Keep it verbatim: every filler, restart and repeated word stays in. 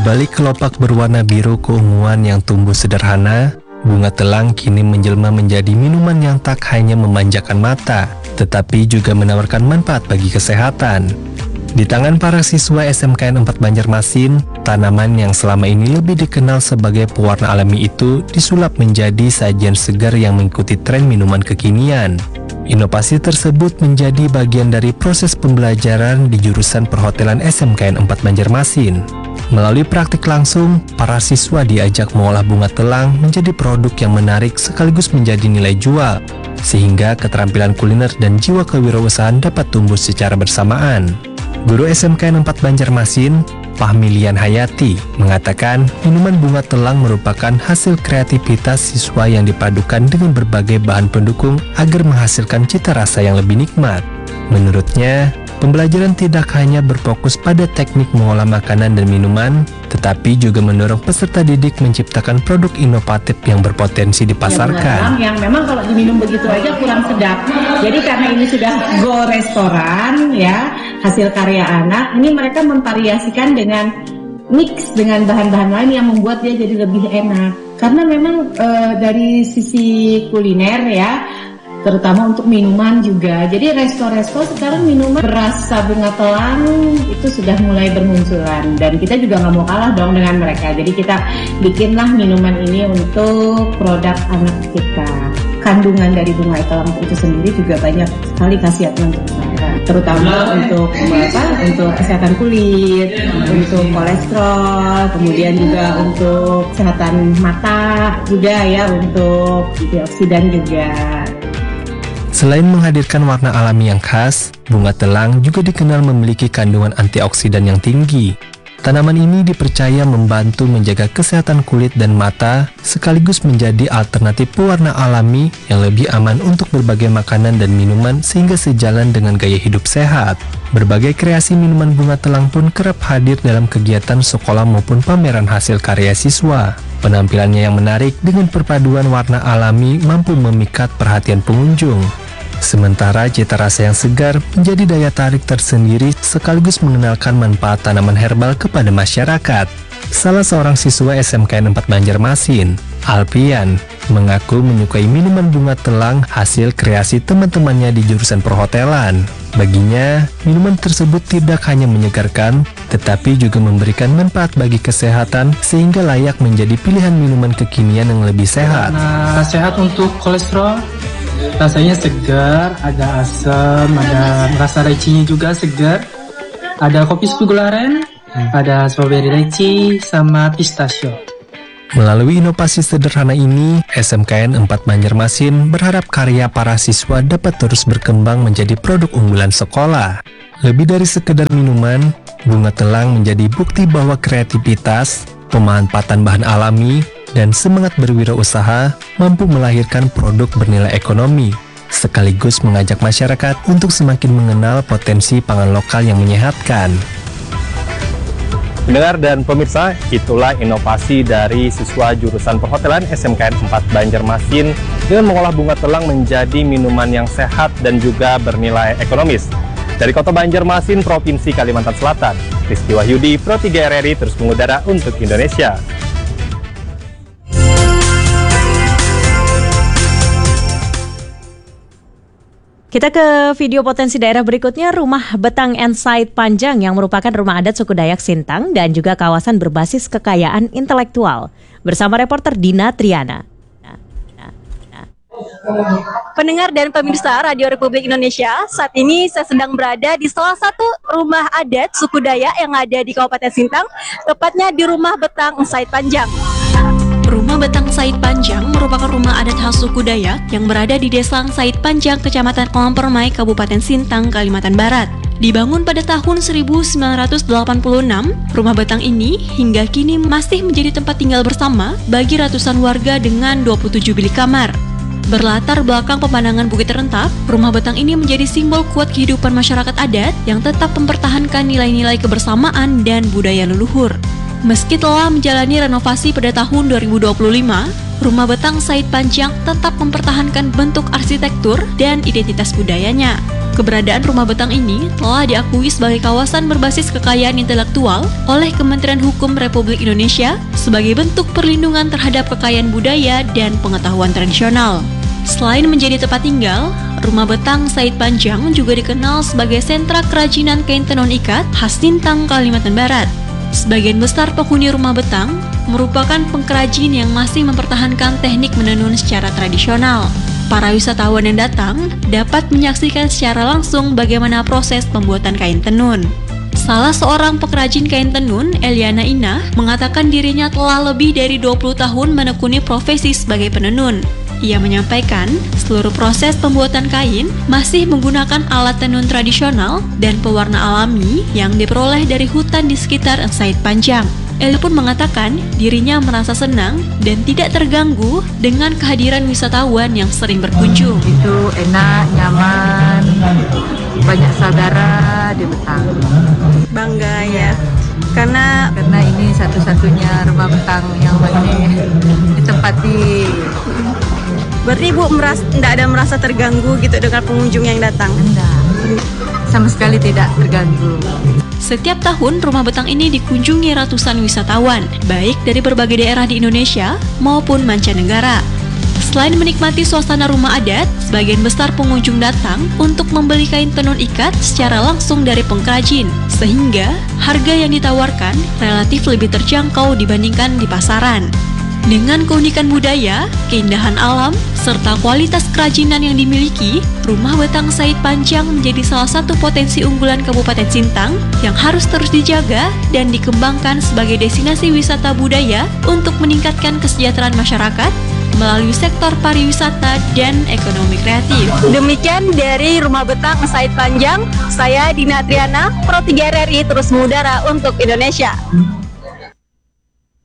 balik kelopak berwarna biru keunguan yang tumbuh sederhana, bunga telang kini menjelma menjadi minuman yang tak hanya memanjakan mata, tetapi juga menawarkan manfaat bagi kesehatan. Di tangan para siswa S M K N empat Banjarmasin, tanaman yang selama ini lebih dikenal sebagai pewarna alami itu disulap menjadi sajian segar yang mengikuti tren minuman kekinian. Inovasi tersebut menjadi bagian dari proses pembelajaran di jurusan perhotelan S M K N empat Banjarmasin. Melalui praktik langsung, para siswa diajak mengolah bunga telang menjadi produk yang menarik sekaligus menjadi nilai jual, sehingga keterampilan kuliner dan jiwa kewirausahaan dapat tumbuh secara bersamaan. Guru S M K N empat Banjarmasin, Fahmilian Hayati, mengatakan minuman bunga telang merupakan hasil kreativitas siswa yang dipadukan dengan berbagai bahan pendukung agar menghasilkan cita rasa yang lebih nikmat. Menurutnya, pembelajaran tidak hanya berfokus pada teknik mengolah makanan dan minuman, tetapi juga mendorong peserta didik menciptakan produk inovatif yang berpotensi dipasarkan. Ya, yang memang kalau diminum begitu aja kurang sedap. Jadi karena ini sudah go restoran, ya, hasil karya anak, ini mereka memvariasikan dengan mix dengan bahan-bahan lain yang membuat dia jadi lebih enak. Karena memang e, dari sisi kuliner, ya, terutama untuk minuman juga. Jadi resto-resto sekarang minuman berasa bunga telang itu sudah mulai bermunculan, dan kita juga nggak mau kalah dong dengan mereka. Jadi kita bikinlah minuman ini untuk produk anak kita. Kandungan dari bunga telang itu sendiri juga banyak sekali khasiatnya untuk kesehatan, terutama untuk apa? Untuk kesehatan kulit, untuk kolesterol, kemudian juga untuk kesehatan mata juga ya, untuk antioksidan juga. Selain menghadirkan warna alami yang khas, bunga telang juga dikenal memiliki kandungan antioksidan yang tinggi. Tanaman ini dipercaya membantu menjaga kesehatan kulit dan mata, sekaligus menjadi alternatif pewarna alami yang lebih aman untuk berbagai makanan dan minuman sehingga sejalan dengan gaya hidup sehat. Berbagai kreasi minuman bunga telang pun kerap hadir dalam kegiatan sekolah maupun pameran hasil karya siswa. Penampilannya yang menarik dengan perpaduan warna alami mampu memikat perhatian pengunjung. Sementara cita rasa yang segar menjadi daya tarik tersendiri sekaligus mengenalkan manfaat tanaman herbal kepada masyarakat. Salah seorang siswa S M K N empat Banjarmasin, Alpian, mengaku menyukai minuman bunga telang hasil kreasi teman-temannya di jurusan perhotelan. Baginya, minuman tersebut tidak hanya menyegarkan, tetapi juga memberikan manfaat bagi kesehatan sehingga layak menjadi pilihan minuman kekinian yang lebih sehat. Nah, sehat untuk kolesterol. Rasanya segar, ada asam, ada rasa lecinya juga segar. Ada kopi susu gularen, hmm. ada strawberry leci, sama pistachio. Melalui inovasi sederhana ini, S M K N empat Banjarmasin berharap karya para siswa dapat terus berkembang menjadi produk unggulan sekolah. Lebih dari sekedar minuman, bunga telang menjadi bukti bahwa kreativitas, pemanfaatan bahan alami, dan semangat berwirausaha mampu melahirkan produk bernilai ekonomi, sekaligus mengajak masyarakat untuk semakin mengenal potensi pangan lokal yang menyehatkan. Pendengar dan pemirsa, itulah inovasi dari siswa jurusan perhotelan S M K N empat Banjarmasin dengan mengolah bunga telang menjadi minuman yang sehat dan juga bernilai ekonomis. Dari Kota Banjarmasin, Provinsi Kalimantan Selatan, Rizky Wahyudi, Pro tiga R R I terus mengudara untuk Indonesia. Kita ke video potensi daerah berikutnya. Rumah Betang Ensait Panjang yang merupakan rumah adat suku Dayak Sintang dan juga kawasan berbasis kekayaan intelektual. Bersama reporter Dina Triana. Pendengar dan pemirsa Radio Republik Indonesia, saat ini saya sedang berada di salah satu rumah adat suku Dayak yang ada di Kabupaten Sintang, tepatnya di Rumah Betang Ensait Panjang. Rumah Betang Ensait Panjang merupakan rumah adat khas suku Dayak yang berada di Desa Ensait Panjang, Kecamatan Kolam Permai, Kabupaten Sintang, Kalimantan Barat. Dibangun pada tahun seribu sembilan ratus delapan puluh enam, rumah Betang ini hingga kini masih menjadi tempat tinggal bersama bagi ratusan warga dengan dua puluh tujuh bilik kamar. Berlatar belakang pemandangan Bukit Terentap, rumah Betang ini menjadi simbol kuat kehidupan masyarakat adat yang tetap mempertahankan nilai-nilai kebersamaan dan budaya leluhur. Meski telah menjalani renovasi pada tahun dua ribu dua puluh lima, Rumah Betang Said Panjang tetap mempertahankan bentuk arsitektur dan identitas budayanya. Keberadaan Rumah Betang ini telah diakui sebagai kawasan berbasis kekayaan intelektual oleh Kementerian Hukum Republik Indonesia sebagai bentuk perlindungan terhadap kekayaan budaya dan pengetahuan tradisional. Selain menjadi tempat tinggal, Rumah Betang Said Panjang juga dikenal sebagai sentra kerajinan kain tenun ikat khas Sintang, Kalimantan Barat. Sebagian besar penghuni Rumah Betang merupakan pengkerajin yang masih mempertahankan teknik menenun secara tradisional. Para wisatawan yang datang dapat menyaksikan secara langsung bagaimana proses pembuatan kain tenun. Salah seorang pengrajin kain tenun, Eliana Ina, mengatakan dirinya telah lebih dari dua puluh tahun menekuni profesi sebagai penenun. Ia menyampaikan, seluruh proses pembuatan kain masih menggunakan alat tenun tradisional dan pewarna alami yang diperoleh dari hutan di sekitar Said Panjang. Eli pun mengatakan dirinya merasa senang dan tidak terganggu dengan kehadiran wisatawan yang sering berkunjung. Itu enak, nyaman, banyak saudara di Betang. Bangga ya, karena Karena ini satu-satunya rumah Betang yang masih ditempati. berarti Ibu merasa tidak ada merasa terganggu gitu dengan pengunjung yang datang. Enggak, sama sekali tidak terganggu. Setiap tahun, Rumah Betang ini dikunjungi ratusan wisatawan, baik dari berbagai daerah di Indonesia maupun mancanegara. Selain menikmati suasana rumah adat, sebagian besar pengunjung datang untuk membeli kain tenun ikat secara langsung dari pengrajin, sehingga harga yang ditawarkan relatif lebih terjangkau dibandingkan di pasaran. Dengan keunikan budaya, keindahan alam, serta kualitas kerajinan yang dimiliki, Rumah Betang Said Panjang menjadi salah satu potensi unggulan Kabupaten Sintang yang harus terus dijaga dan dikembangkan sebagai destinasi wisata budaya untuk meningkatkan kesejahteraan masyarakat melalui sektor pariwisata dan ekonomi kreatif. Demikian dari Rumah Betang Said Panjang, saya Dina Triana, Pro tiga R R I terus mengudara untuk Indonesia.